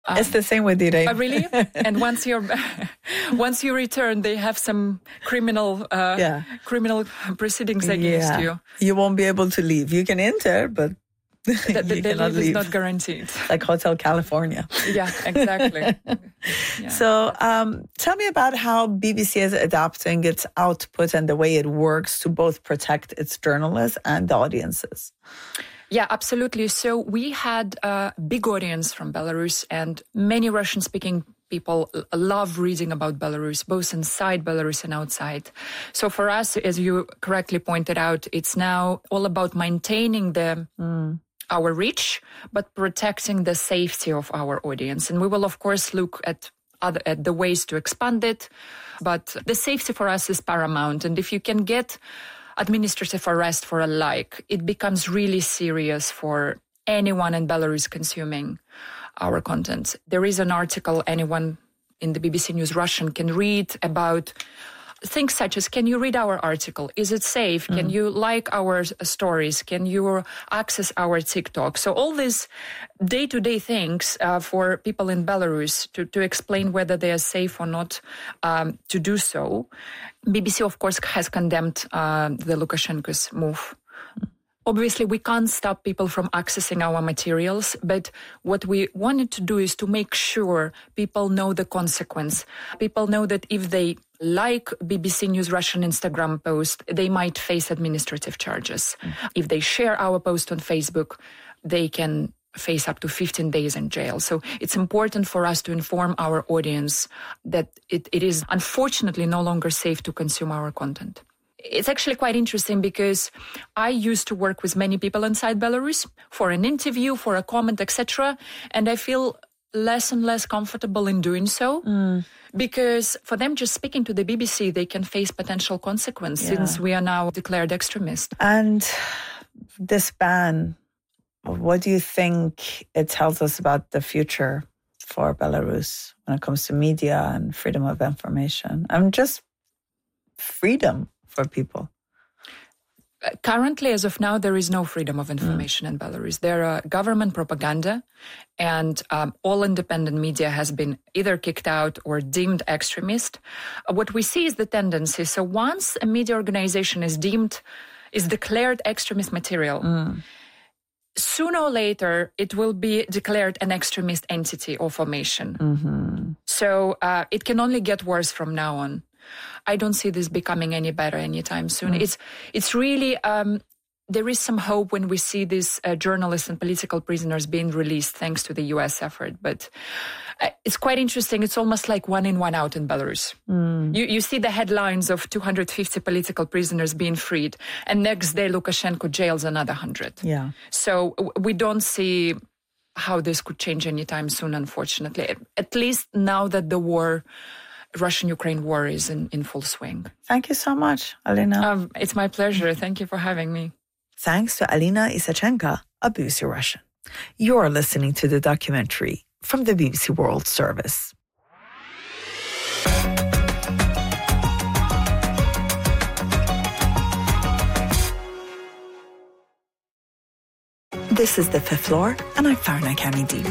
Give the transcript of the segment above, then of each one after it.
It's the same with Irene. Really? And once you return, they have some criminal proceedings against you. You won't be able to leave. You can enter, but you cannot leave. Is not guaranteed. Like Hotel California. Yeah, exactly. Yeah. So tell me about how BBC is adapting its output and the way it works to both protect its journalists and the audiences. Yeah, absolutely. So we had a big audience from Belarus, and many Russian-speaking people love reading about Belarus, both inside Belarus and outside. So for us, as you correctly pointed out, it's now all about maintaining our reach, but protecting the safety of our audience. And we will, of course, look at the ways to expand it. But the safety for us is paramount. And if you can get administrative arrest for a like, it becomes really serious for anyone in Belarus consuming our content. There is an article anyone in the BBC News Russian can read about things such as, can you read our article? Is it safe? Can you like our stories? Can you access our TikTok? So all these day-to-day things for people in Belarus to explain whether they are safe or not to do so. BBC, of course, has condemned the Lukashenko's move. Obviously, we can't stop people from accessing our materials, but what we wanted to do is to make sure people know the consequence. People know that if they like BBC News Russian Instagram post, they might face administrative charges. If they share our post on Facebook, they can face up to 15 days in jail. So it's important for us to inform our audience that it is unfortunately no longer safe to consume our content. It's actually quite interesting because I used to work with many people inside Belarus for an interview, for a comment, etc. And I feel less and less comfortable in doing so because for them just speaking to the BBC, they can face potential consequence since we are now declared extremist. And this ban, what do you think it tells us about the future for Belarus when it comes to media and freedom of information? And just freedom for people? Currently, as of now, there is no freedom of information in Belarus. There are government propaganda, and all independent media has been either kicked out or deemed extremist. What we see is the tendency. So once a media organization is declared extremist material, sooner or later, it will be declared an extremist entity or formation. So it can only get worse from now on. I don't see this becoming any better anytime soon. It's really, there is some hope when we see these journalists and political prisoners being released thanks to the US effort. But it's quite interesting. It's almost like one in, one out in Belarus. You see the headlines of 250 political prisoners being freed, and next day Lukashenko jails another 100. Yeah. So we don't see how this could change anytime soon, unfortunately. At least now that the Russian-Ukraine war is in full swing. Thank you so much, Alina. It's my pleasure. Thank you for having me. Thanks to Alina Isachenko of BBC Russian. You're listening to the documentary from the BBC World Service. This is The Fifth Floor, and I'm Farna Kamidi.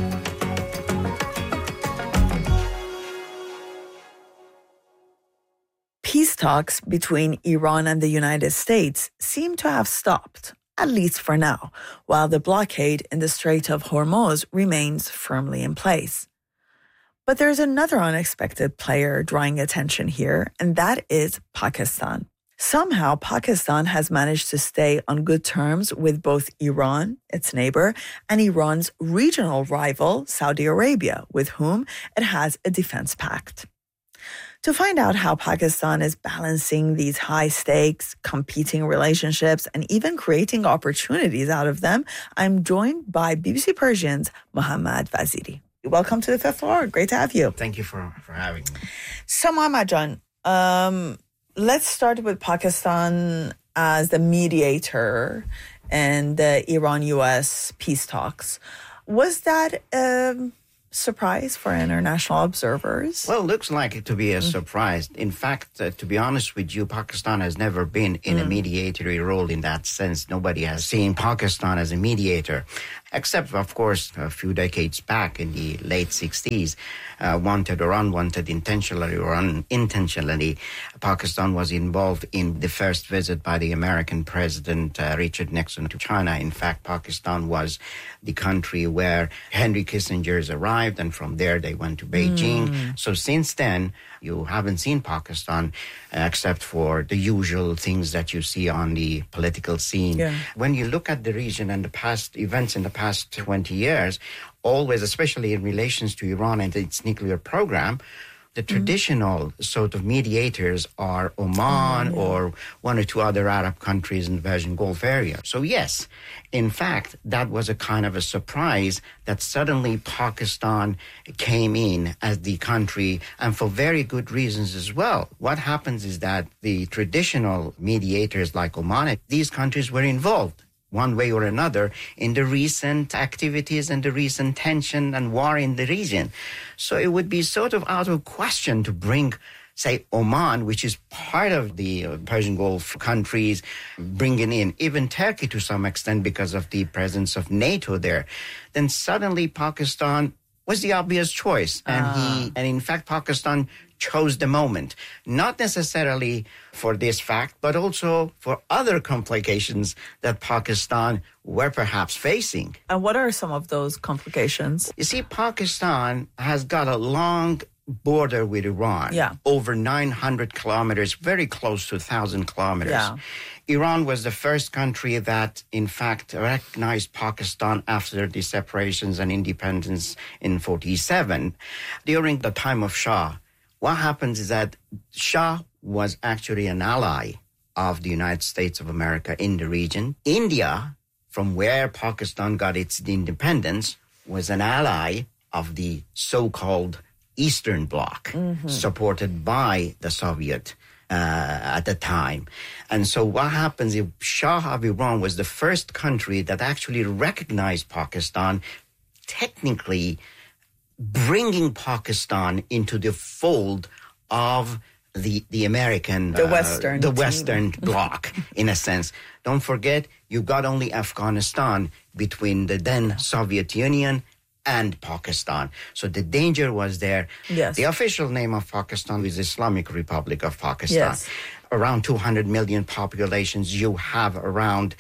Peace talks between Iran and the United States seem to have stopped, at least for now, while the blockade in the Strait of Hormuz remains firmly in place. But there's another unexpected player drawing attention here, and that is Pakistan. Somehow, Pakistan has managed to stay on good terms with both Iran, its neighbor, and Iran's regional rival, Saudi Arabia, with whom it has a defense pact. To find out how Pakistan is balancing these high-stakes, competing relationships and even creating opportunities out of them, I'm joined by BBC Persian's Mohammad Vaziri. Welcome to The Fifth Floor. Great to have you. Thank you for having me. So, Mohammad Jan, let's start with Pakistan as the mediator in the Iran-US peace talks. Was that surprise for international observers? Well, it looks like it to be a surprise. In fact, to be honest with you, Pakistan has never been in a mediatory role in that sense. Nobody has seen Pakistan as a mediator. except, of course, a few decades back in the late 60s, wanted or unwanted, intentionally or unintentionally, Pakistan was involved in the first visit by the American President Richard Nixon to China. In fact, Pakistan was the country where Henry Kissinger arrived, and from there they went to Beijing. So since then, you haven't seen Pakistan except for the usual things that you see on the political scene. Yeah. When you look at the region and the past events in the past 20 years, always, especially in relations to Iran and its nuclear program, the traditional sort of mediators are Oman or one or two other Arab countries in the Persian Gulf area. So yes, in fact, that was a kind of a surprise that suddenly Pakistan came in as the country, and for very good reasons as well. What happens is that the traditional mediators like Oman, these countries were involved one way or another in the recent activities and the recent tension and war in the region. So it would be sort of out of question to bring, say, Oman, which is part of the Persian Gulf countries, bringing in even Turkey to some extent because of the presence of NATO there. Then suddenly Pakistan was the obvious choice. And in fact, Pakistan chose the moment, not necessarily for this fact, but also for other complications that Pakistan were perhaps facing. And what are some of those complications? You see, Pakistan has got a long border with Iran, over 900 kilometers, very close to 1,000 kilometers. Yeah. Iran was the first country that, in fact, recognized Pakistan after the separations and independence in 1947. During the time of Shah, what happens is that Shah was actually an ally of the United States of America in the region. India, from where Pakistan got its independence, was an ally of the so-called Eastern Bloc, supported by the Soviet at the time. And so what happens if Shah of Iran was the first country that actually recognized Pakistan, technically bringing Pakistan into the fold of the American, the Western bloc, in a sense. Don't forget, you got only Afghanistan between the then Soviet Union and Pakistan. So the danger was there. Yes. The official name of Pakistan is Islamic Republic of Pakistan. Yes. Around 200 million populations, you have around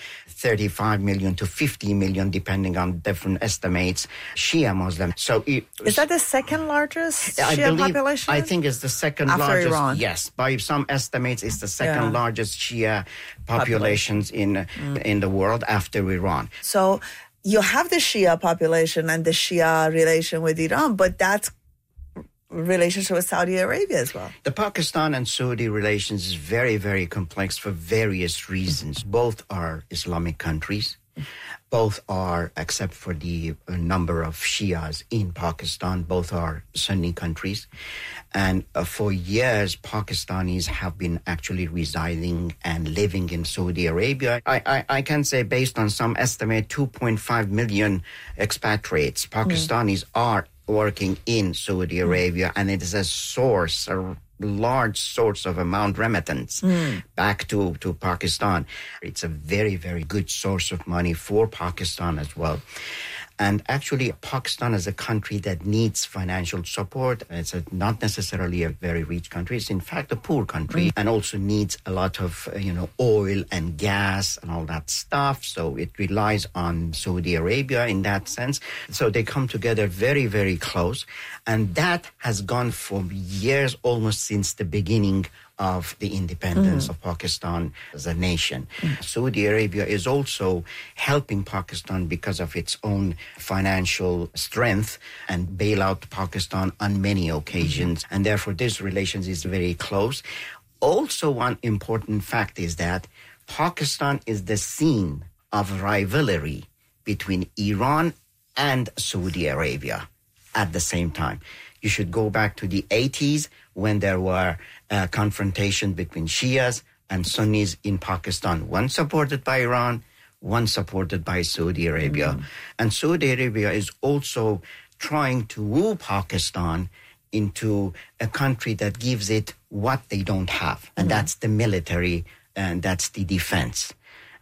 35 million to 50 million, depending on different estimates, Shia Muslim. So is that the second largest Shia population? I think it's the second after largest. Iran. Yes, by some estimates, it's the second largest Shia populations in the world after Iran. So you have the Shia population and the Shia relation with Iran, but that's relationship with Saudi Arabia as well. The Pakistan and Saudi relations is very, very complex for various reasons. Both are Islamic countries. Both are, except for the number of Shias in Pakistan, both are Sunni countries. And for years, Pakistanis have been actually residing and living in Saudi Arabia. I can say, based on some estimate, 2.5 million expatriates, Pakistanis are working in Saudi Arabia, and it is a large source of amount remittance back to Pakistan. It's a very, very good source of money for Pakistan as well. And actually, Pakistan is a country that needs financial support. It's not necessarily a very rich country. It's in fact a poor country, and also needs a lot of, oil and gas and all that stuff. So it relies on Saudi Arabia in that sense. So they come together very, very close. And that has gone for years, almost since the beginning of the independence of Pakistan as a nation. Saudi Arabia is also helping Pakistan because of its own financial strength and bail out Pakistan on many occasions. And therefore, this relations is very close. Also, one important fact is that Pakistan is the scene of rivalry between Iran and Saudi Arabia at the same time. You should go back to the 80s when there were confrontation between Shias and Sunnis in Pakistan, one supported by Iran, one supported by Saudi Arabia. And Saudi Arabia is also trying to woo Pakistan into a country that gives it what they don't have, and that's the military, and that's the defense.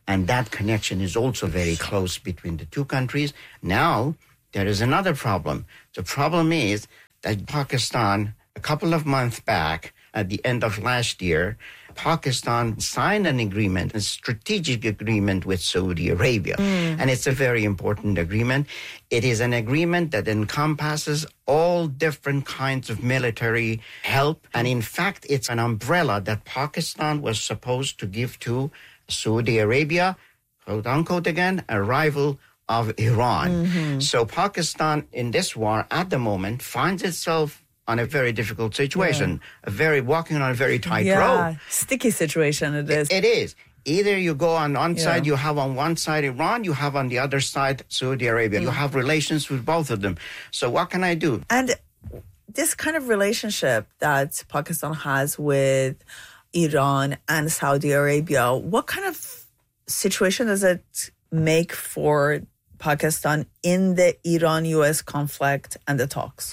And that connection is also very close between the two countries. Now, there is another problem. The problem is that Pakistan, a couple of months back, at the end of last year, Pakistan signed an agreement, a strategic agreement with Saudi Arabia. And it's a very important agreement. It is an agreement that encompasses all different kinds of military help. And in fact, it's an umbrella that Pakistan was supposed to give to Saudi Arabia, quote unquote again, a rival of Iran. So Pakistan in this war at the moment finds itself on a very difficult situation, walking on a very tight road. Sticky situation it is. It is. Either you go on one side, you have on one side Iran, you have on the other side Saudi Arabia. You have relations with both of them. So what can I do? And this kind of relationship that Pakistan has with Iran and Saudi Arabia, what kind of situation does it make for Pakistan in the Iran-US conflict and the talks?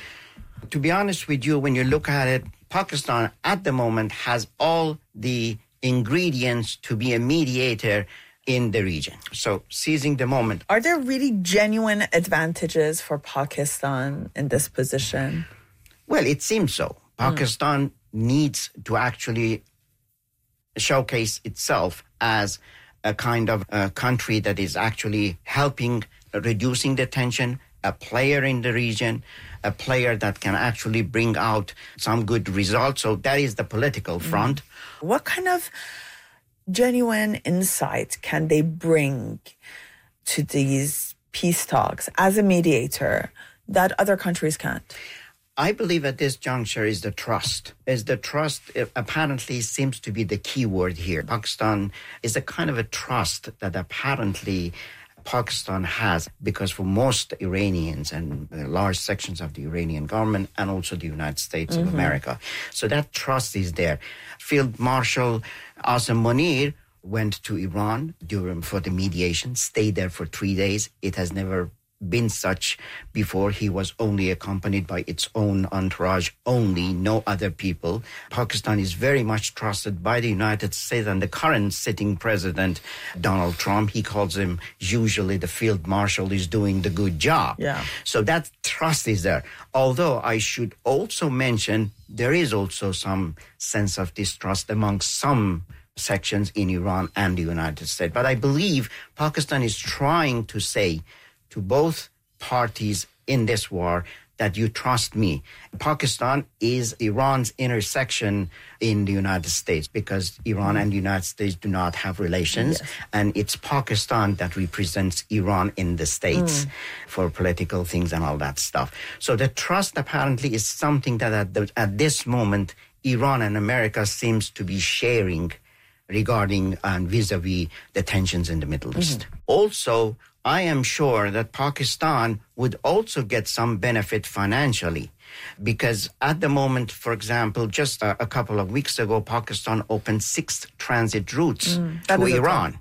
To be honest with you, when you look at it, Pakistan at the moment has all the ingredients to be a mediator in the region. So seizing the moment. Are there really genuine advantages for Pakistan in this position? Well, it seems so. Pakistan needs to actually showcase itself as a kind of a country that is actually helping reducing the tension, a player in the region, a player that can actually bring out some good results. So that is the political front. What kind of genuine insight can they bring to these peace talks as a mediator that other countries can't? I believe at this juncture is the trust. It apparently seems to be the key word here. Pakistan is a kind of a trust that apparently Pakistan has, because for most Iranians and large sections of the Iranian government and also the United States of America. So that trust is there. Field Marshal Asim Munir went to Iran for the mediation, stayed there for 3 days. It has never been such before. He was only accompanied by its own entourage, no other people. Pakistan is very much trusted by the United States and the current sitting president, Donald Trump. He calls him usually the field marshal is doing the good job. So that trust is there. Although I should also mention there is also some sense of distrust among some sections in Iran and the United States. But I believe Pakistan is trying to say to both parties in this war that you trust me. Pakistan is Iran's intersection in the United States because Iran and the United States do not have relations. And it's Pakistan that represents Iran in the States for political things and all that stuff. So the trust apparently is something that at this moment, Iran and America seems to be sharing regarding and vis-a-vis the tensions in the Middle East. Also, I am sure that Pakistan would also get some benefit financially because at the moment, for example, just a couple of weeks ago, Pakistan opened 6 transit routes to Iran.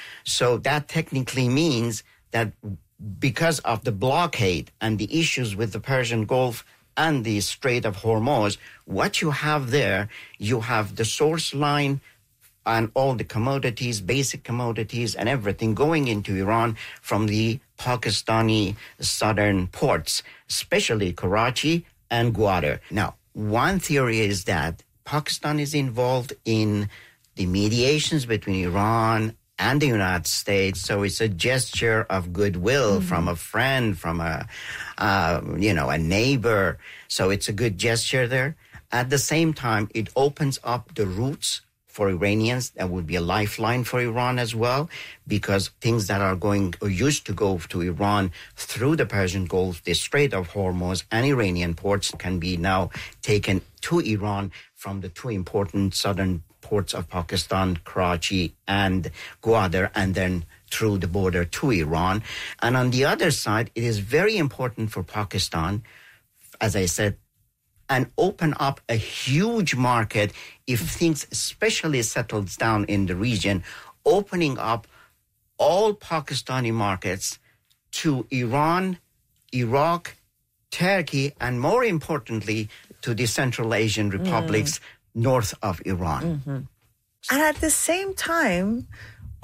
So that technically means that because of the blockade and the issues with the Persian Gulf and the Strait of Hormuz, what you have there, you have the source line and all the commodities, basic commodities and everything going into Iran from the Pakistani southern ports, especially Karachi and Gwadar. Now, one theory is that Pakistan is involved in the mediations between Iran and the United States, so it's a gesture of goodwill from a friend, from a neighbor. So it's a good gesture there. At the same time, it opens up the routes for Iranians. That would be a lifeline for Iran as well, because things that are going or used to go to Iran through the Persian Gulf, the Strait of Hormuz and Iranian ports can be now taken to Iran from the 2 important southern ports of Pakistan, Karachi and Gwadar, and then through the border to Iran. And on the other side, it is very important for Pakistan, as I said, and open up a huge market if things especially settles down in the region, opening up all Pakistani markets to Iran, Iraq, Turkey, and more importantly, to the Central Asian republics north of Iran. And at the same time,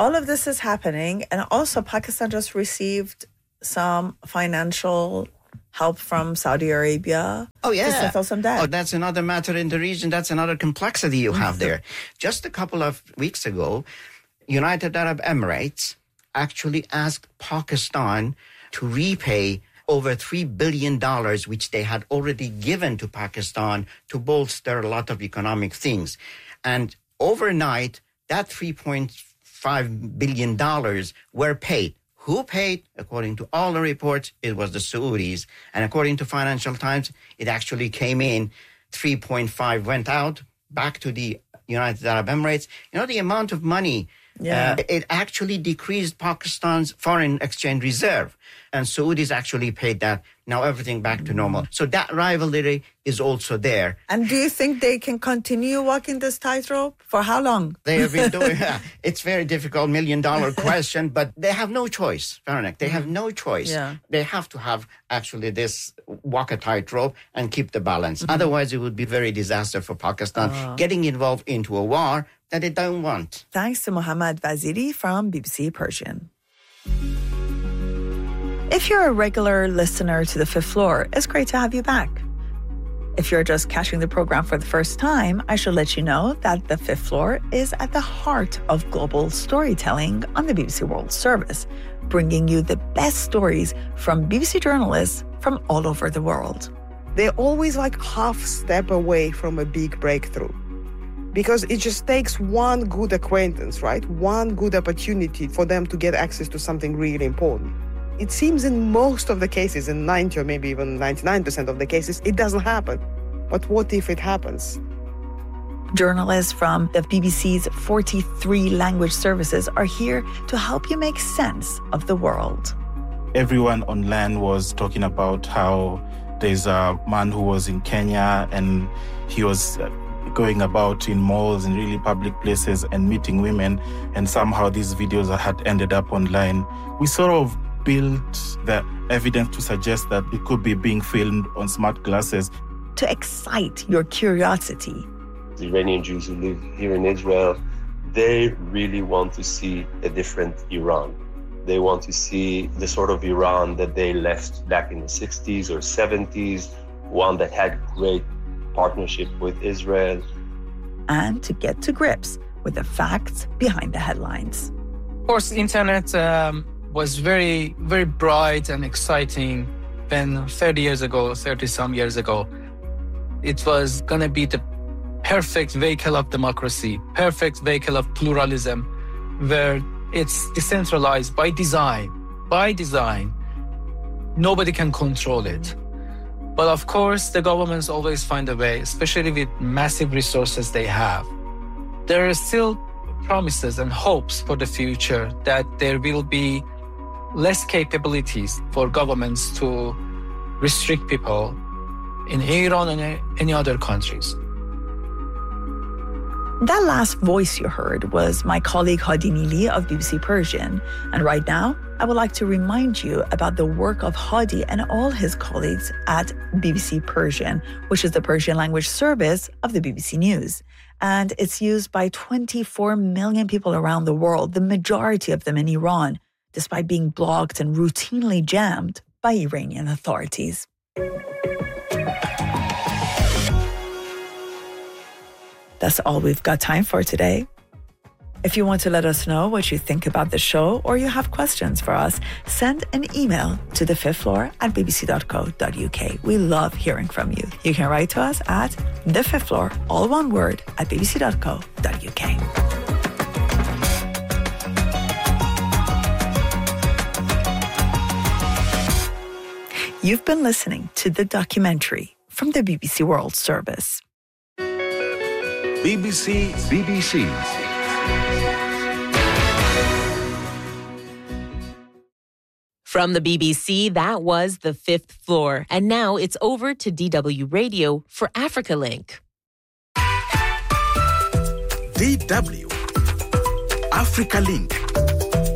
all of this is happening, and also Pakistan just received some financial help from Saudi Arabia to settle some debt. Oh, that's another matter in the region. That's another complexity you have there. Just a couple of weeks ago, United Arab Emirates actually asked Pakistan to repay over $3 billion, which they had already given to Pakistan to bolster a lot of economic things. And overnight, that $3.5 billion were paid. Who paid? According to all the reports, it was the Saudis. And according to Financial Times, it actually came in. 3.5 went out back to the United Arab Emirates. You know, the amount of money, it actually decreased Pakistan's foreign exchange reserve. And Saudis actually paid that. Now everything back to normal. So that rivalry is also there. And do you think they can continue walking this tightrope? For how long? They have been doing it's very difficult, $1 million question, but they have no choice, Veronica. They have no choice. Yeah. They have to have actually this walk a tightrope and keep the balance. Otherwise, it would be very disaster for Pakistan getting involved into a war that they don't want. Thanks to Mohammad Vaziri from BBC Persian. If you're a regular listener to The Fifth Floor, it's great to have you back. If you're just catching the program for the first time, I should let you know that The Fifth Floor is at the heart of global storytelling on the BBC World Service, bringing you the best stories from BBC journalists from all over the world. They're always like half step away from a big breakthrough, because it just takes one good acquaintance, right? One good opportunity for them to get access to something really important. It seems in most of the cases, in 90 or maybe even 99% of the cases, it doesn't happen. But what if it happens? Journalists from the BBC's 43 language services are here to help you make sense of the world. Everyone on land was talking about how there's a man who was in Kenya and he was going about in malls and really public places and meeting women, and somehow these videos had ended up online. We sort of built the evidence to suggest that it could be being filmed on smart glasses. To excite your curiosity. The Iranian Jews who live here in Israel, they really want to see a different Iran. They want to see the sort of Iran that they left back in the 60s or 70s, one that had great partnership with Israel. And to get to grips with the facts behind the headlines. Of course, the internet was very, very bright and exciting when 30-some years ago. It was going to be the perfect vehicle of democracy, perfect vehicle of pluralism, where it's decentralized by design. By design, nobody can control it. But of course, the governments always find a way, especially with massive resources they have. There are still promises and hopes for the future that there will be less capabilities for governments to restrict people in Iran and any other countries. That last voice you heard was my colleague Hadi Nili of BBC Persian. And right now, I would like to remind you about the work of Hadi and all his colleagues at BBC Persian, which is the Persian language service of the BBC News. And it's used by 24 million people around the world, the majority of them in Iran, despite being blocked and routinely jammed by Iranian authorities. That's all we've got time for today. If you want to let us know what you think about the show or you have questions for us, send an email to thefifthfloor@bbc.co.uk. We love hearing from you. You can write to us at thefifthfloor, all one word, at bbc.co.uk. You've been listening to The Documentary from the BBC World Service. BBC. From the BBC, that was The Fifth Floor. And now it's over to DW Radio for Africa Link. DW Africa Link.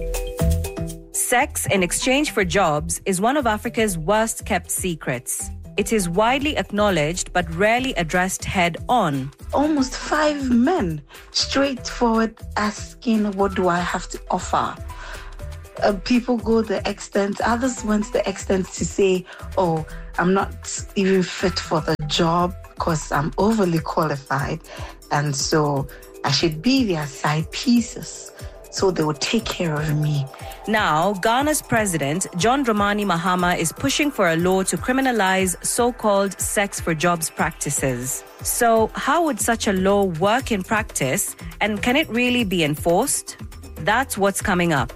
Sex in exchange for jobs is one of Africa's worst-kept secrets. it is widely acknowledged but rarely addressed head-on. Almost 5 men straightforward asking, what do I have to offer? People go the extent, others went the extent to say, oh, I'm not even fit for the job because I'm overly qualified, and so I should be their side pieces so they will take care of me. Now, Ghana's president, John Dramani Mahama, is pushing for a law to criminalize so-called sex for jobs practices. So, how would such a law work in practice, and can it really be enforced? That's what's coming up.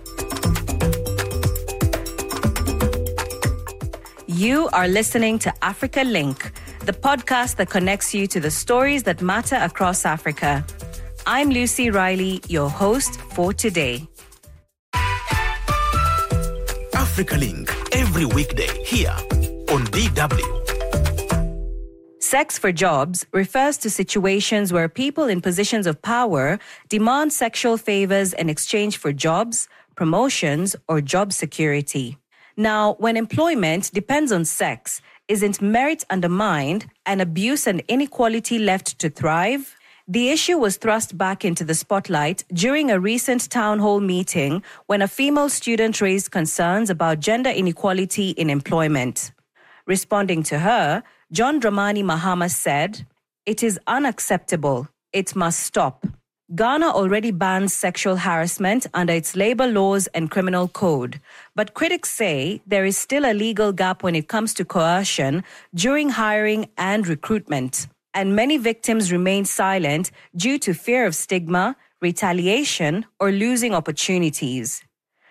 You are listening to Africa Link, the podcast that connects you to the stories that matter across Africa. I'm Lucy Riley, your host for today. Africa Link, every weekday here on DW. Sex for jobs refers to situations where people in positions of power demand sexual favors in exchange for jobs, promotions, or job security. Now, when employment depends on sex, isn't merit undermined and abuse and inequality left to thrive? The issue was thrust back into the spotlight during a recent town hall meeting when a female student raised concerns about gender inequality in employment. Responding to her, John Dramani Mahama said, "It is unacceptable. It must stop." Ghana already bans sexual harassment under its labor laws and criminal code, but critics say there is still a legal gap when it comes to coercion during hiring and recruitment. And many victims remain silent due to fear of stigma, retaliation, or losing opportunities.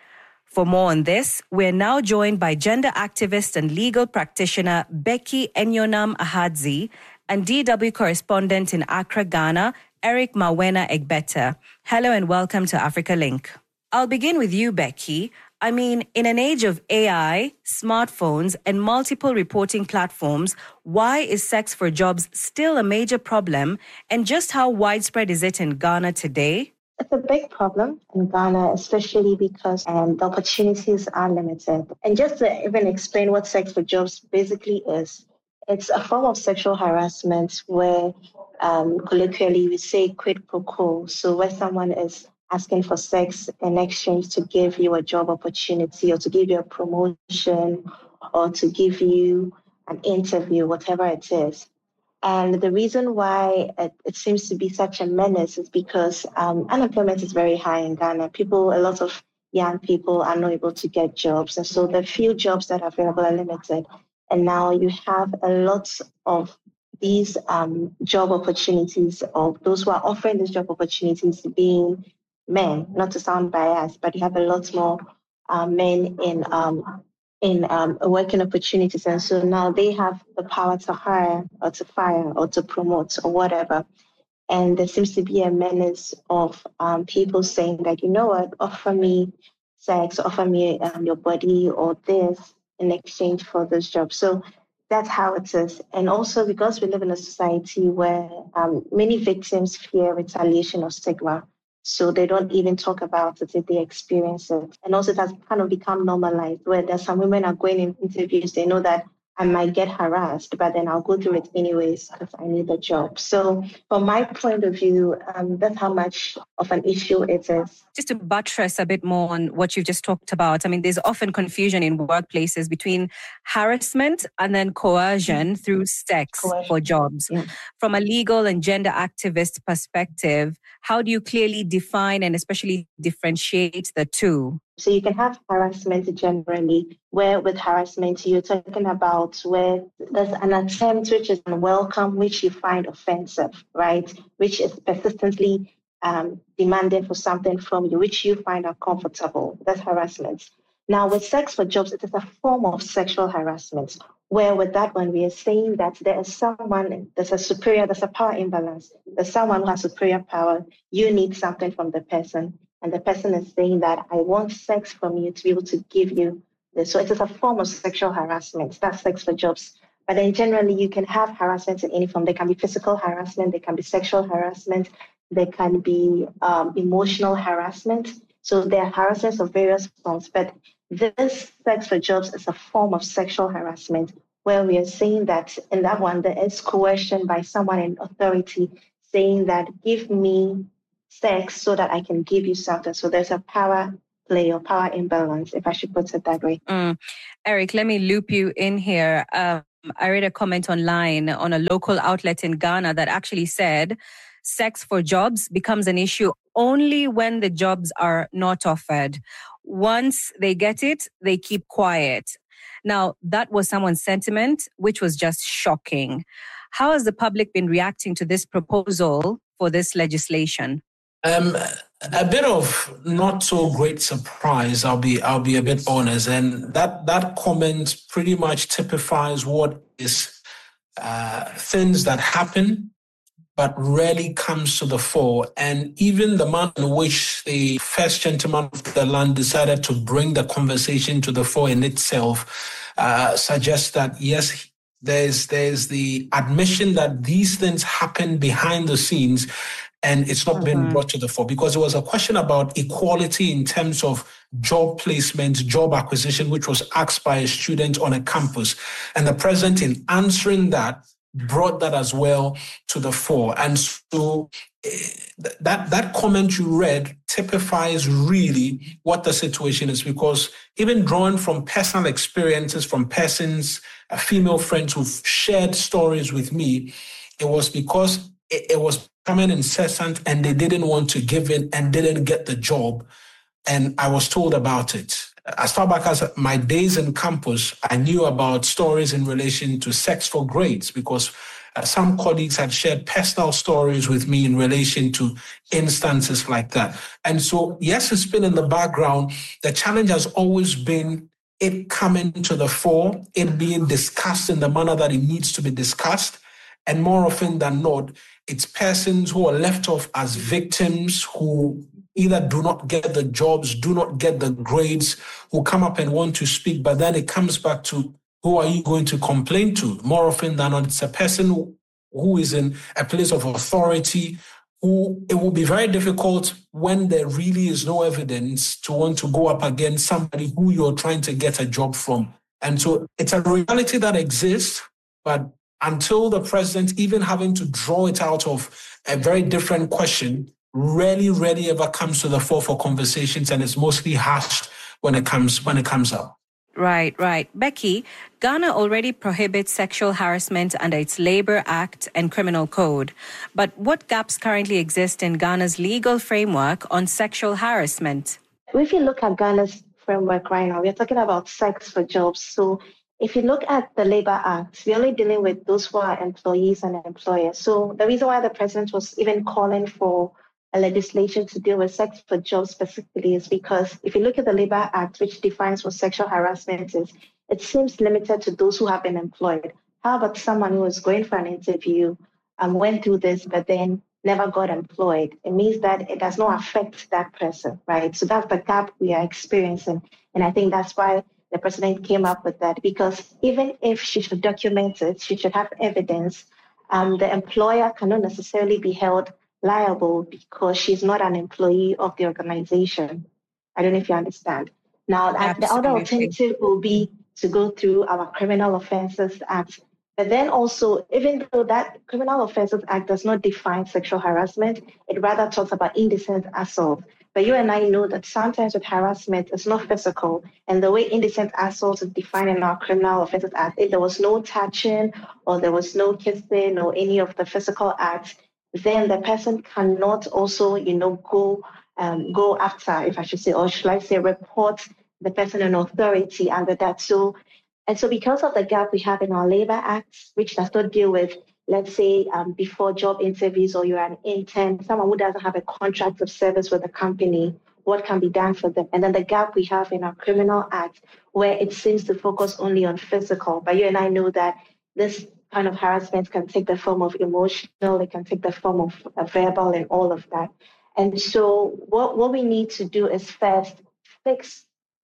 For more on this, we're now joined by gender activist and legal practitioner Becky Enyonam Ahadzi and DW correspondent in Accra, Ghana, Eric Mawena Egbeta. Hello and welcome to Africa Link. I'll begin with you, Becky. I mean, in an age of AI, smartphones, and multiple reporting platforms, why is sex for jobs still a major problem? And just how widespread is it in Ghana today? It's a big problem in Ghana, especially because the opportunities are limited. And just to even explain what sex for jobs basically is, it's a form of sexual harassment where colloquially we say quid pro quo. So where someone is asking for sex in exchange to give you a job opportunity or to give you a promotion or to give you an interview, whatever it is. And the reason why it seems to be such a menace is because unemployment is very high in Ghana. A lot of young people are not able to get jobs. And so the few jobs that are available are limited. And now you have a lot of these job opportunities, of those who are offering these job opportunities being men, not to sound biased, but you have a lot more men in working opportunities. And so now they have the power to hire or to fire or to promote or whatever. And there seems to be a menace of people saying that, you know what, offer me sex, offer me your body or this in exchange for this job. So that's how it is. And also because we live in a society where many victims fear retaliation or stigma. So they don't even talk about it if they experience it. And also it has kind of become normalized where there's some women are going in interviews, they know that I might get harassed, but then I'll go through it anyways because I need a job. So from my point of view, that's how much of an issue it is. Just to buttress a bit more on what you've just talked about, I mean, there's often confusion in workplaces between harassment and then coercion through sex for jobs. Yeah. From a legal and gender activist perspective, how do you clearly define and especially differentiate the two? So you can have harassment generally, where with harassment you're talking about where there's an attempt which is unwelcome, which you find offensive, right? Which is persistently demanding for something from you, which you find uncomfortable. That's harassment. Now with sex for jobs, it is a form of sexual harassment, where with that one, we are saying that there's a power imbalance. There's someone who has superior power. You need something from the person. And the person is saying that I want sex from you to be able to give you this. So it is a form of sexual harassment. That's sex for jobs. But then generally, you can have harassment in any form. There can be physical harassment. There can be sexual harassment. There can be emotional harassment. So there are harassments of various forms. But this sex for jobs is a form of sexual harassment where we are saying that in that one, there is coercion by someone in authority saying that give me sex so that I can give you something. So there's a power play or power imbalance, if I should put it that way. Eric, let me loop you in here. I read a comment online on a local outlet in Ghana that actually said sex for jobs becomes an issue only when the jobs are not offered. Once they get it, they keep quiet. Now, that was someone's sentiment, which was just shocking. How has the public been reacting to this proposal for this legislation? A bit of not so great surprise, I'll be a bit honest. And that comment pretty much typifies what is things that happen but rarely comes to the fore. And even the manner in which the first gentleman of the land decided to bring the conversation to the fore in itself suggests that, yes, there's the admission that these things happen behind the scenes and it's not been brought to the fore, because it was a question about equality in terms of job placement, job acquisition, which was asked by a student on a campus. And the president, in answering that, brought that as well to the fore. And so that comment you read typifies really what the situation is, because even drawing from personal experiences from persons, female friends who've shared stories with me, it was because it was becoming incessant and they didn't want to give in and didn't get the job. And I was told about it. As far back as my days in campus, I knew about stories in relation to sex for grades, because some colleagues had shared personal stories with me in relation to instances like that. And so, yes, it's been in the background. The challenge has always been it coming to the fore, it being discussed in the manner that it needs to be discussed. And more often than not, it's persons who are left off as victims who either do not get the jobs, do not get the grades, who come up and want to speak, but then it comes back to who are you going to complain to? More often than not, it's a person who is in a place of authority, who it will be very difficult when there really is no evidence to want to go up against somebody who you're trying to get a job from. And so it's a reality that exists, but until the president even having to draw it out of a very different question, rarely ever comes to the fore for conversations, and it's mostly hashed when it comes up. Right. Becky, Ghana already prohibits sexual harassment under its Labour Act and Criminal Code. But what gaps currently exist in Ghana's legal framework on sexual harassment? If you look at Ghana's framework right now, we're talking about sex for jobs. So if you look at the Labour Act, we're only dealing with those who are employees and employers. So the reason why the president was even calling for a legislation to deal with sex for jobs specifically is because if you look at the Labour Act, which defines what sexual harassment is, it seems limited to those who have been employed. How about someone who was going for an interview and went through this, but then never got employed? It means that it does not affect that person, right? So that's the gap we are experiencing. And I think that's why the president came up with that, because even if she should document it, she should have evidence. The employer cannot necessarily be held liable because she's not an employee of the organization. I don't know if you understand. Now, the other alternative will be to go through our Criminal Offences Act. But then also, even though that Criminal Offences Act does not define sexual harassment, it rather talks about indecent assault. But you and I know that sometimes with harassment, it's not physical. And the way indecent assault is defined in our Criminal Offences Act, if there was no touching or there was no kissing or any of the physical acts, then the person cannot also, go after, if I should say, or should I say, report the person in authority under that. So because of the gap we have in our Labour Acts, which does not deal with, let's say, before job interviews or you're an intern, someone who doesn't have a contract of service with the company, what can be done for them? And then the gap we have in our Criminal Act, where it seems to focus only on physical. But you and I know that this kind of harassment can take the form of emotional, it can take the form of verbal and all of that. And so what we need to do is first fix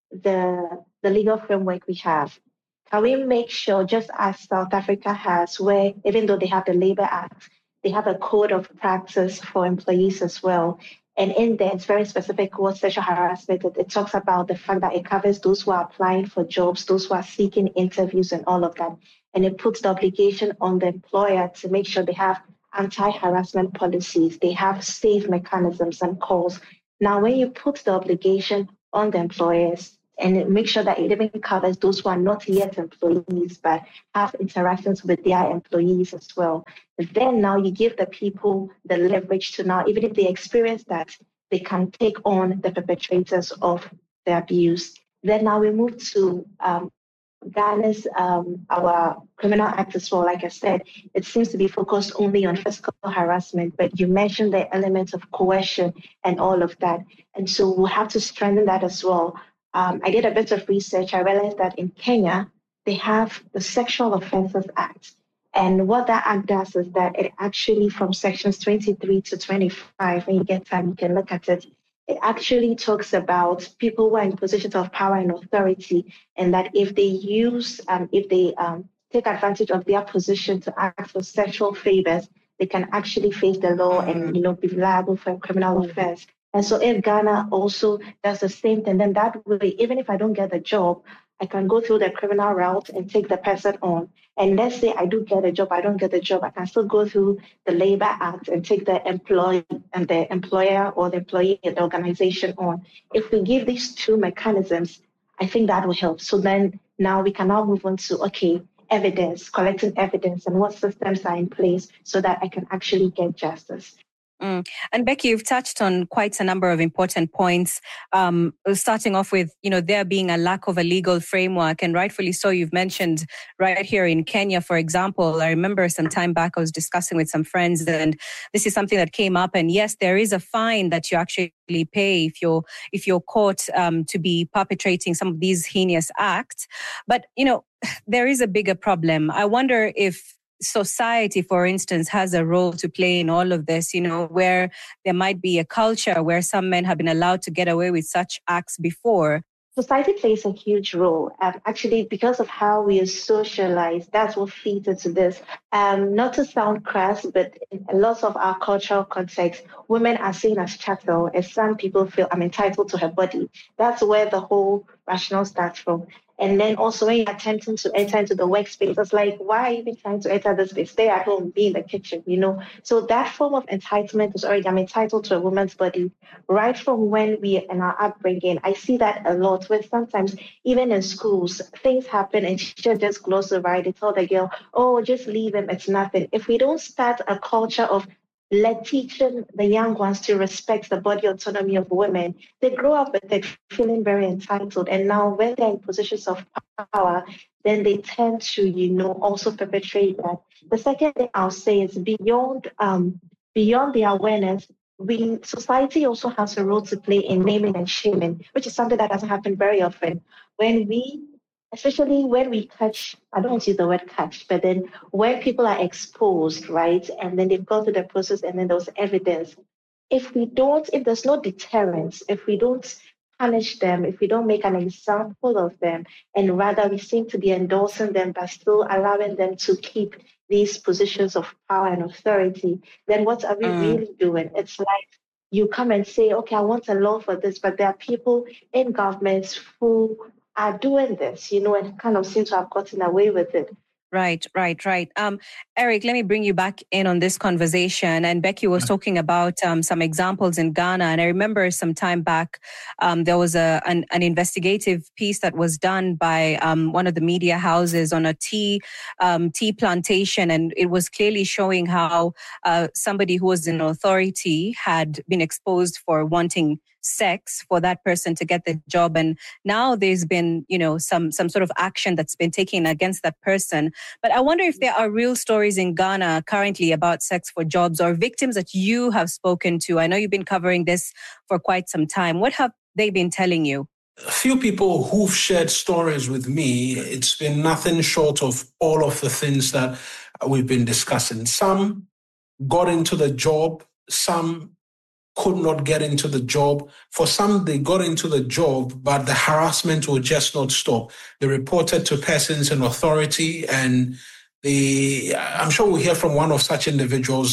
the legal framework we have. Can we make sure, just as South Africa has, where even though they have the Labour Act, they have a code of practice for employees as well. And in there, it's very specific what sexual harassment is. It talks about the fact that it covers those who are applying for jobs, those who are seeking interviews and all of that. And it puts the obligation on the employer to make sure they have anti-harassment policies, they have safe mechanisms and calls. Now, when you put the obligation on the employers and make sure that it even covers those who are not yet employees but have interactions with their employees as well, then now you give the people the leverage to now, even if they experience that, they can take on the perpetrators of the abuse. Then now we move to Ghana's, our criminal act as well. Like I said, it seems to be focused only on physical harassment, but you mentioned the elements of coercion and all of that. And so we'll have to strengthen that as well. I did a bit of research. I realized that in Kenya, they have the Sexual Offences Act. And what that act does is that it actually, from sections 23 to 25, when you get time, you can look at it. It actually talks about people who are in positions of power and authority, and that if they take advantage of their position to ask for sexual favors, they can actually face the law and be liable for a criminal offense. And so if Ghana also does the same thing, then that way, even if I don't get the job, I can go through the criminal route and take the person on. And let's say I do get a job, I don't get the job, I can still go through the Labor Act and take the employee and the employer or the employee and the organization on. If we give these two mechanisms, I think that will help. So then now we can now move on to, evidence, collecting evidence and what systems are in place so that I can actually get justice. And Becky, you've touched on quite a number of important points, starting off with, there being a lack of a legal framework, and rightfully so. You've mentioned right here in Kenya, for example, I remember some time back I was discussing with some friends, and this is something that came up. And yes, there is a fine that you actually pay if you're caught to be perpetrating some of these heinous acts. But, there is a bigger problem. I wonder if society, for instance, has a role to play in all of this, where there might be a culture where some men have been allowed to get away with such acts before. Society plays a huge role. Actually, because of how we are socialized, that's what feeds into this. Not to sound crass, but in lots of our cultural context, women are seen as chattel, as some people feel I'm entitled to her body. That's where the whole rationale starts from. And then also when you're attempting to enter into the workspace, it's like, why are you even trying to enter this space? Stay at home, be in the kitchen, So that form of entitlement is already, I'm entitled to a woman's body. Right from when we in our upbringing, I see that a lot, where sometimes even in schools, things happen and teachers just gloss over it. They tell the girl, just leave him, it's nothing. If we don't start a culture of teaching the young ones to respect the body autonomy of women, they grow up with it feeling very entitled. And now when they're in positions of power, then they tend to, also perpetrate that. The second thing I'll say is beyond the awareness, society also has a role to play in naming and shaming, which is something that doesn't happen very often. Especially when we catch, I don't want to use the word catch, but then when people are exposed, right, and then they've gone through the process and then there's evidence. If there's no deterrence, if we don't punish them, if we don't make an example of them, and rather we seem to be endorsing them but still allowing them to keep these positions of power and authority, then what are we really doing? It's like you come and say, I want a law for this, but there are people in governments who are doing this, and kind of seem to have gotten away with it. Right. Eric, let me bring you back in on this conversation. And Becky was talking about some examples in Ghana. And I remember some time back, there was an investigative piece that was done by one of the media houses on a tea plantation. And it was clearly showing how somebody who was in authority had been exposed for wanting sex for that person to get the job. And now there's been, some sort of action that's been taken against that person. But I wonder if there are real stories in Ghana currently about sex for jobs or victims that you have spoken to. I know you've been covering this for quite some time. What have they been telling you? A few people who've shared stories with me, it's been nothing short of all of the things that we've been discussing. Some got into the job, some could not get into the job. For some, they got into the job, but the harassment will just not stop. They reported to persons in authority, and I'm sure we'll hear from one of such individuals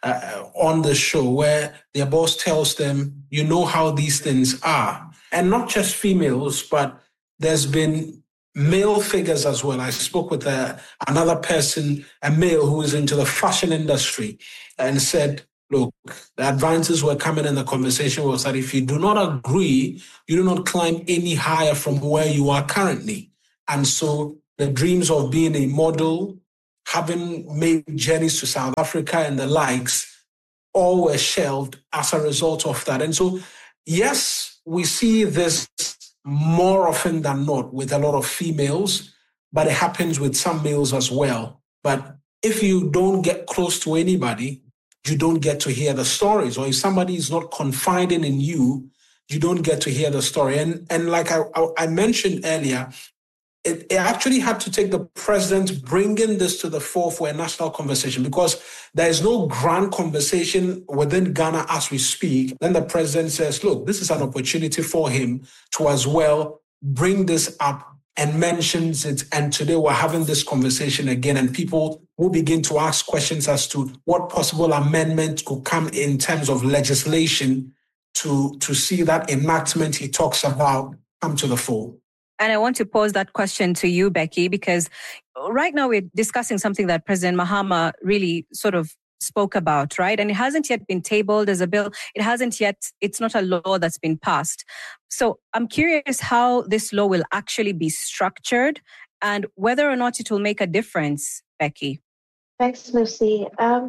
on the show where their boss tells them, you know how these things are. And not just females, but there's been male figures as well. I spoke with another person, a male who is into the fashion industry, and said, look, the advances were coming in the conversation was that if you do not agree, you do not climb any higher from where you are currently. And so the dreams of being a model, having made journeys to South Africa and the likes, all were shelved as a result of that. And so, yes, we see this more often than not with a lot of females, but it happens with some males as well. But if you don't get close to anybody, you don't get to hear the stories. Or if somebody is not confiding in you, you don't get to hear the story. And like I mentioned earlier, it actually had to take the president bringing this to the fore for a national conversation, because there is no grand conversation within Ghana as we speak. Then the president says, look, this is an opportunity for him to as well bring this up and mentions it. And today we're having this conversation again, and people will begin to ask questions as to what possible amendment could come in terms of legislation to see that enactment he talks about come to the fore. And I want to pose that question to you, Becky, because right now we're discussing something that President Mahama really sort of spoke about, right? And it hasn't yet been tabled as a bill. It's not a law that's been passed. So I'm curious how this law will actually be structured and whether or not it will make a difference, Becky. Thanks, Lucy.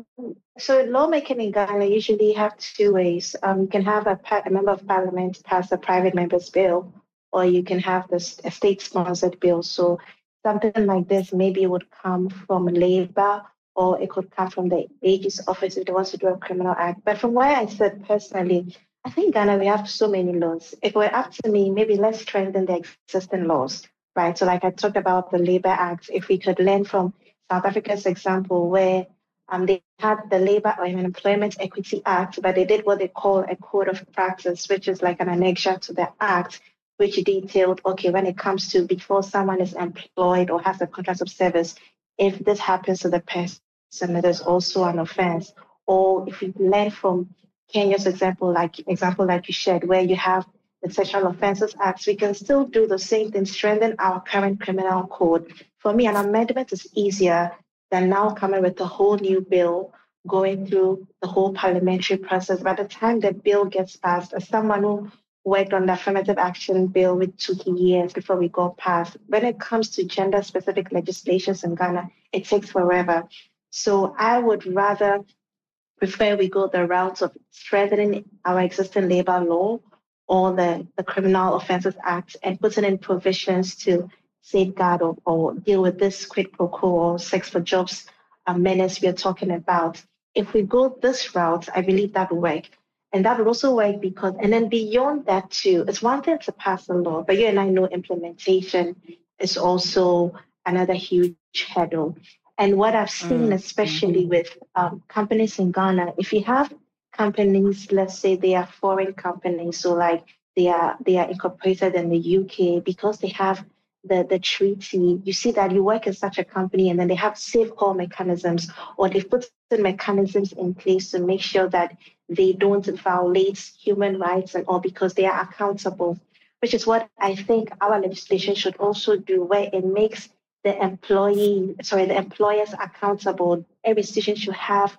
So lawmaking in Ghana usually have two ways. You can have a member of parliament pass a private member's bill, or you can have a state-sponsored bill. So something like this maybe would come from Labour, or it could come from the AG's office if they want to do a criminal act. But from where I sit personally, I think Ghana, we have so many laws. If it were up to me, maybe let's strengthen the existing laws, right? So like I talked about the Labour Act, if we could learn from South Africa's example where they had the Labour or Employment Equity Act, but they did what they call a code of practice, which is like an annexure to the act, which detailed, okay, when it comes to before someone is employed or has a contract of service, if this happens to the person, it is also an offense. Or if you learn from Kenya's example like you shared, where you have the Sexual Offences Act, we can still do the same thing, strengthen our current criminal code. For me, an amendment is easier than now coming with a whole new bill, going through the whole parliamentary process. By the time the bill gets passed, as someone who worked on the affirmative action bill, which took years before we got passed. When it comes to gender-specific legislations in Ghana, it takes forever. So I would rather prefer we go the route of strengthening our existing labor law or the Criminal Offences Act and putting in provisions to safeguard or deal with this quid pro quo or sex for jobs menace we are talking about. If we go this route, I believe that will work. And that would also work because, and then beyond that too, it's one thing to pass a law, but you and I know implementation is also another huge hurdle. And what I've seen, especially with companies in Ghana, if you have companies, let's say they are foreign companies, so like they are incorporated in the UK, because they have the treaty, you see that you work in such a company and then they have safeguard mechanisms, or they put the mechanisms in place to make sure that they don't violate human rights and all, because they are accountable, which is what I think our legislation should also do, where it makes the employers accountable. Every institution should have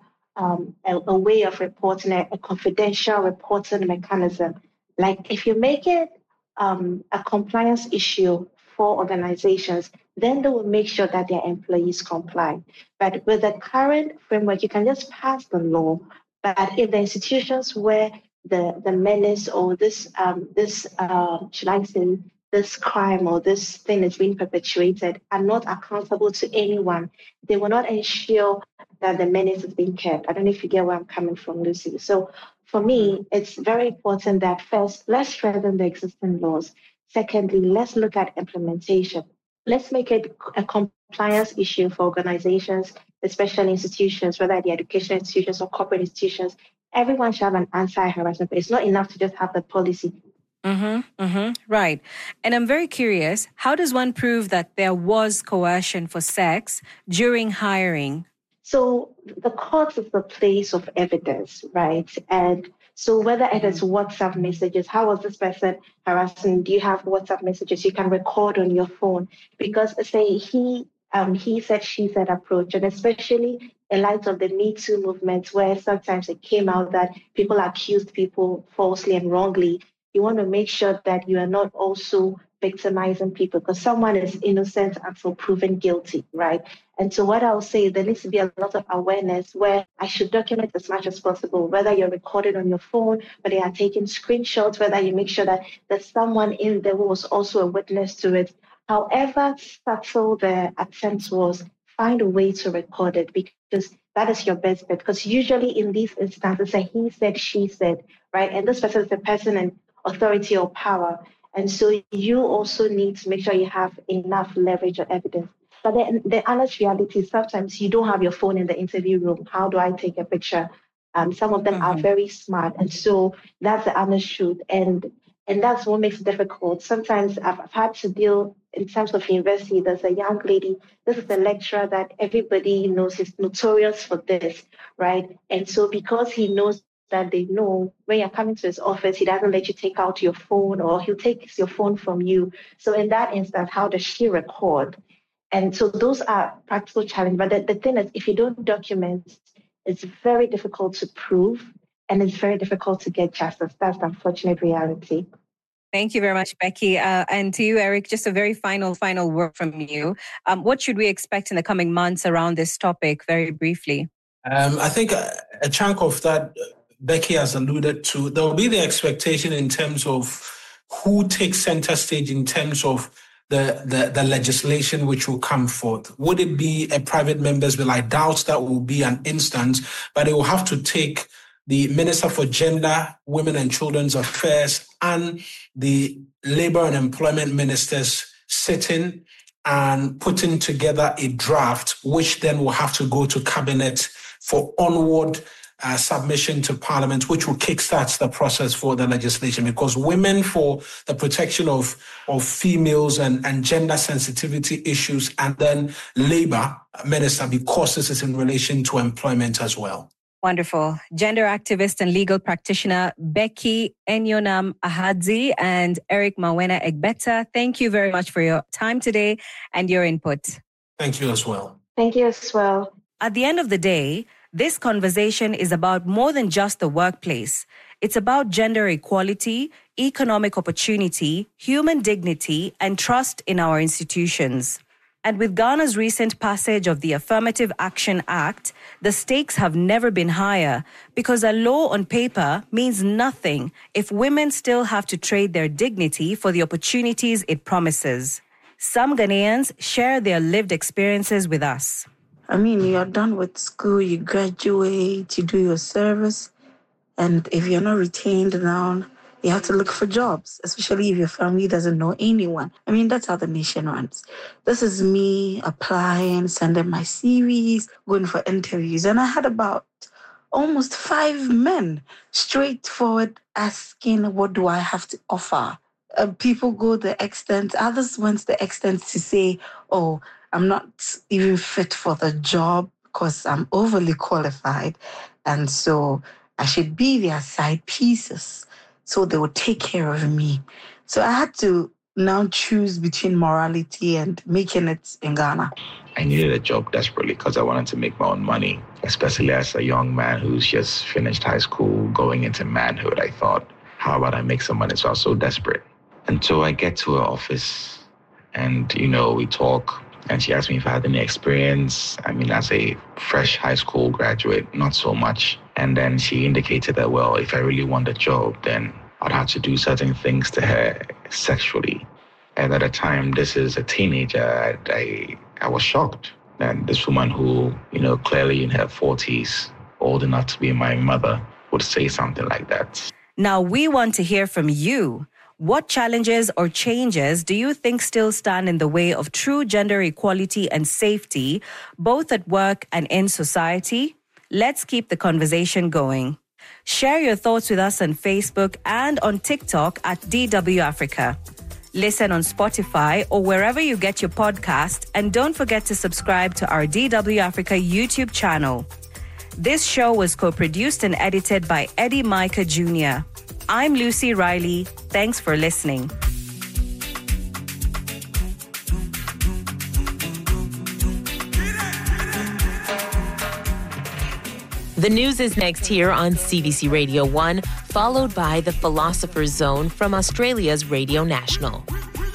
a way of reporting, a confidential reporting mechanism. Like if you make it a compliance issue for organizations, then they will make sure that their employees comply. But with the current framework, you can just pass the law. But if the institutions where the menace or this crime or this thing is being perpetuated are not accountable to anyone, they will not ensure that the menace is being kept. I don't know if you get where I'm coming from, Lucy. So for me, it's very important that first, let's strengthen the existing laws. Secondly, let's look at implementation. Let's make it a compliance issue for organizations, especially institutions, whether they're educational institutions or corporate institutions. Everyone should have an anti-harassment, but it's not enough to just have the policy. Right. And I'm very curious, how does one prove that there was coercion for sex during hiring? So the court is the place of evidence, right? And so whether it is WhatsApp messages, how was this person harassing? Do you have WhatsApp messages you can record on your phone? Because say he said, she said approach, and especially in light of the Me Too movement, where sometimes it came out that people accused people falsely and wrongly, you want to make sure that you are not also victimizing people, because someone is innocent until proven guilty, right? And so what I'll say, there needs to be a lot of awareness where I should document as much as possible, whether you're recording on your phone, whether you're taking screenshots, whether you make sure that there's someone in there who was also a witness to it. However subtle the attempt was, find a way to record it, because that is your best bet. Because usually in these instances, he said, she said, right? And this person is the person in authority or power. And so you also need to make sure you have enough leverage or evidence. But the honest reality is sometimes you don't have your phone in the interview room. How do I take a picture? Some of them are very smart. And so that's the honest truth. And that's what makes it difficult. Sometimes I've had to deal in terms of university. There's a young lady, this is a lecturer that everybody knows is notorious for this, right? And so because he knows that they know when you're coming to his office, he doesn't let you take out your phone, or he'll take your phone from you. So in that instance, how does she record? And so those are practical challenges. But the thing is, if you don't document, it's very difficult to prove, and it's very difficult to get justice. That's the unfortunate reality. Thank you very much, Becky. And to you, Eric, just a very final word from you. What should we expect in the coming months around this topic, very briefly? I think a chunk of that Becky has alluded to. There will be the expectation in terms of who takes center stage in terms of the legislation which will come forth. Would it be a private member's bill? I doubt that will be an instance, but it will have to take the Minister for Gender, Women and Children's Affairs and the Labour and Employment Ministers sitting and putting together a draft, which then will have to go to Cabinet for onward submission to Parliament, which will kickstart the process for the legislation, because Women for the Protection of Females and Gender Sensitivity Issues, and then Labour Minister, because this is in relation to employment as well. Wonderful. Gender activist and legal practitioner Becky Enyonam Ahadzi and Eric Mawena Egbeta, thank you very much for your time today and your input. Thank you as well. Thank you as well. At the end of the day, this conversation is about more than just the workplace. It's about gender equality, economic opportunity, human dignity, and trust in our institutions. And with Ghana's recent passage of the Affirmative Action Act, the stakes have never been higher, because a law on paper means nothing if women still have to trade their dignity for the opportunities it promises. Some Ghanaians share their lived experiences with us. I mean, you're done with school, you graduate, you do your service, and if you're not retained now, you have to look for jobs, especially if your family doesn't know anyone. I mean, that's how the nation runs. This is me applying, sending my CVs, going for interviews, and I had about almost 5 men straightforward asking, what do I have to offer? People go the extent, others went the extent to say, oh, I'm not even fit for the job because I'm overly qualified. And so I should be their side pieces so they would take care of me. So I had to now choose between morality and making it in Ghana. I needed a job desperately because I wanted to make my own money, especially as a young man who's just finished high school, going into manhood. I thought, how about I make some money? So I was so desperate. And so I get to her office and, we talk. And she asked me if I had any experience. I mean, as a fresh high school graduate, not so much. And then she indicated that, well, if I really want a job, then I'd have to do certain things to her sexually. And at the time, this is a teenager, I was shocked. And this woman who, clearly in her 40s, old enough to be my mother, would say something like that. Now we want to hear from you. What challenges or changes do you think still stand in the way of true gender equality and safety, both at work and in society? Let's keep the conversation going. Share your thoughts with us on Facebook and on TikTok at DW Africa. Listen on Spotify or wherever you get your podcast, and don't forget to subscribe to our DW Africa YouTube channel. This show was co-produced and edited by Eddie Micah Jr. I'm Lucy Riley. Thanks for listening. The news is next here on CBC Radio 1, followed by The Philosopher's Zone from Australia's Radio National.